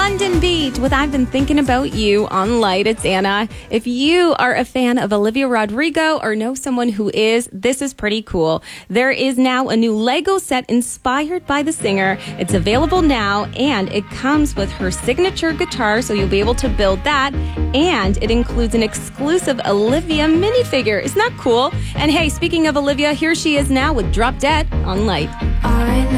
London Beat with I've Been Thinking About You on Light. It's Anna. If you are a fan of Olivia Rodrigo or know someone who is, this is pretty cool. There is now a new Lego set inspired by the singer. It's available now, and it comes with her signature guitar, so you'll be able to build that. And it includes an exclusive Olivia minifigure. Isn't that cool? And hey, speaking of Olivia, here she is now with Drop Dead on Light. I know